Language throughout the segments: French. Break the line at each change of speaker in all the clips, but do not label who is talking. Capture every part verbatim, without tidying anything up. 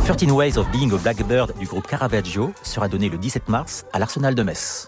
treize Ways of Being a Blackbird du groupe Caravaggio sera donné le dix-sept mars à l'Arsenal de Metz.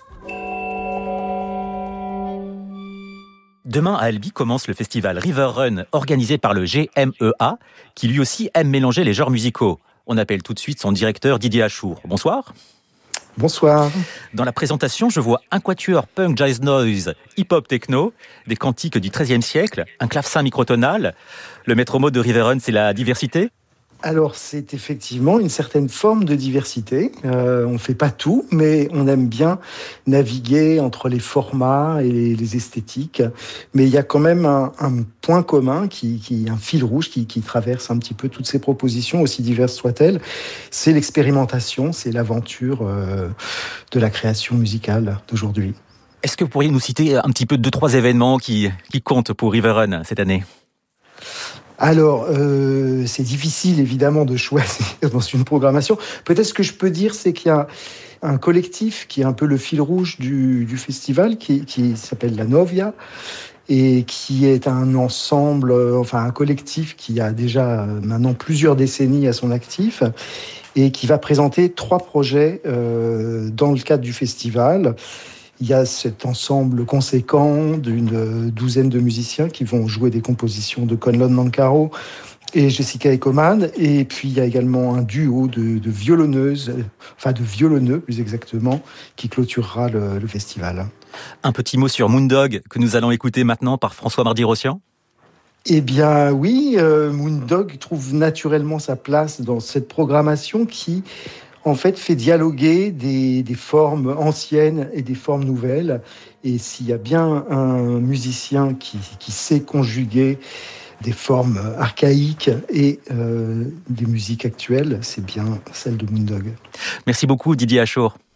Demain à Albi commence le festival River Run organisé par le G M E A qui lui aussi aime mélanger les genres musicaux. On appelle tout de suite son directeur Didier Achour. Bonsoir.
Bonsoir.
Dans la présentation, je vois un quatuor punk, jazz, noise, hip-hop, techno, des cantiques du treizième siècle, un clavecin microtonal. Le maître mot de River Run, c'est la diversité ?
Alors, c'est effectivement une certaine forme de diversité. Euh, on ne fait pas tout, mais on aime bien naviguer entre les formats et les, les esthétiques. Mais il y a quand même un, un point commun, qui, qui, un fil rouge qui, qui traverse un petit peu toutes ces propositions, aussi diverses soient-elles. C'est l'expérimentation, c'est l'aventure euh, de la création musicale d'aujourd'hui.
Est-ce que vous pourriez nous citer un petit peu deux, trois événements qui, qui comptent pour River Run cette année ?
Alors, euh, c'est difficile évidemment de choisir dans une programmation. Peut-être ce que je peux dire, c'est qu'il y a un collectif qui est un peu le fil rouge du, du festival, qui, qui s'appelle la Novia, et qui est un ensemble, enfin un collectif qui a déjà maintenant plusieurs décennies à son actif, et qui va présenter trois projets euh, dans le cadre du festival. Il y a cet ensemble conséquent d'une douzaine de musiciens qui vont jouer des compositions de Conlon Nancaro et Jessica Ekoman. Et puis, il y a également un duo de, de violonneuses, enfin de violonneux plus exactement, qui clôturera le, le festival.
Un petit mot sur Moondog que nous allons écouter maintenant par François Mardy-Rossian.
Eh bien oui, euh, Moondog trouve naturellement sa place dans cette programmation qui en fait, fait dialoguer des, des formes anciennes et des formes nouvelles. Et s'il y a bien un musicien qui, qui sait conjuguer des formes archaïques et euh, des musiques actuelles, c'est bien celle de Moondog.
Merci beaucoup Didier Achour.